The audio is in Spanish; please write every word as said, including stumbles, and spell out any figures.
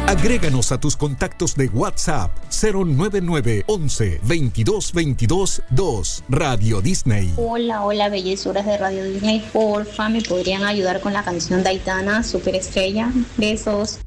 Agréganos a tus contactos de WhatsApp cero nueve nueve once veintidós veintidós dos. Radio Disney. Hola, hola, bellezuras de Radio Disney. Porfa, ¿me podrían ayudar con la canción de Aitana, Superestrella? Besos.